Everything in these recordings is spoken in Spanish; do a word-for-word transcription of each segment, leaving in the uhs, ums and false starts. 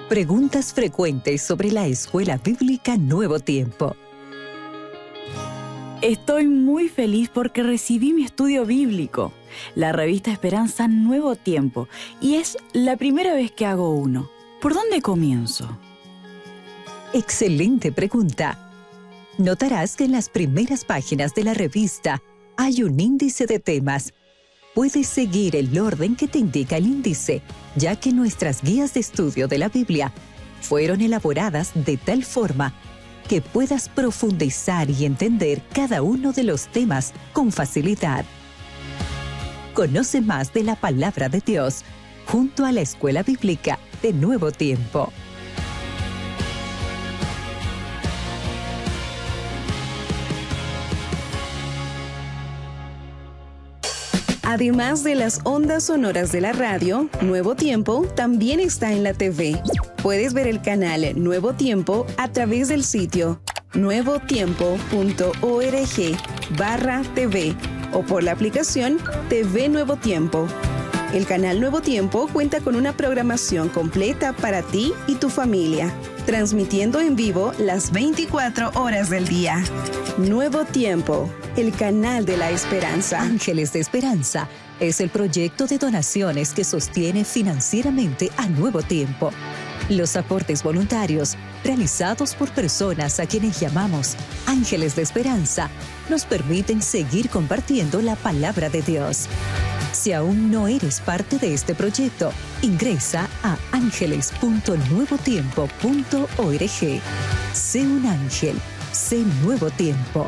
Preguntas frecuentes sobre la Escuela Bíblica Nuevo Tiempo. Estoy muy feliz porque recibí mi estudio bíblico, la revista Esperanza Nuevo Tiempo, y es la primera vez que hago uno. ¿Por dónde comienzo? Excelente pregunta. Notarás que en las primeras páginas de la revista hay un índice de temas. Puedes seguir el orden que te indica el índice, ya que nuestras guías de estudio de la Biblia fueron elaboradas de tal forma que puedas profundizar y entender cada uno de los temas con facilidad. Conoce más de la Palabra de Dios junto a la Escuela Bíblica de Nuevo Tiempo. Además de las ondas sonoras de la radio, Nuevo Tiempo también está en la T V. Puedes ver el canal Nuevo Tiempo a través del sitio nuevotiempo punto org barra TV o por la aplicación T V Nuevo Tiempo. El canal Nuevo Tiempo cuenta con una programación completa para ti y tu familia, transmitiendo en vivo las veinticuatro horas del día. Nuevo Tiempo, el canal de la esperanza. Ángeles de Esperanza es el proyecto de donaciones que sostiene financieramente a Nuevo Tiempo. Los aportes voluntarios, realizados por personas a quienes llamamos Ángeles de Esperanza, nos permiten seguir compartiendo la palabra de Dios. Si aún no eres parte de este proyecto, ingresa a ángeles punto nuevo tiempo punto org. Sé un ángel, sé Nuevo Tiempo.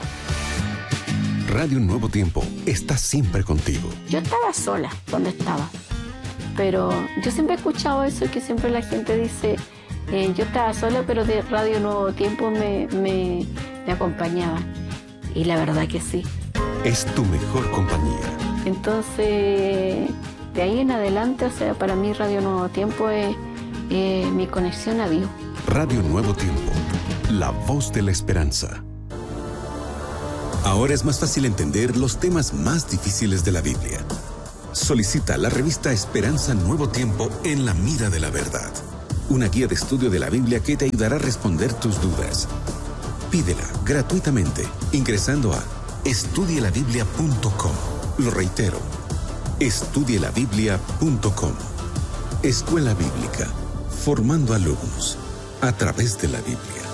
Radio Nuevo Tiempo está siempre contigo. Yo estaba sola cuando estaba, pero yo siempre he escuchado eso, que siempre la gente dice, eh, yo estaba sola, pero de Radio Nuevo Tiempo me, me, me acompañaba. Y la verdad que sí. Es tu mejor compañía. Entonces, de ahí en adelante, o sea, para mí Radio Nuevo Tiempo es eh, mi conexión a Dios. Radio Nuevo Tiempo, la voz de la esperanza. Ahora es más fácil entender los temas más difíciles de la Biblia. Solicita la revista Esperanza Nuevo Tiempo en la mira de la verdad. Una guía de estudio de la Biblia que te ayudará a responder tus dudas. Pídela gratuitamente ingresando a estudie la biblia punto com. Lo reitero, estudie la biblia punto com. Escuela Bíblica, formando alumnos a través de la Biblia.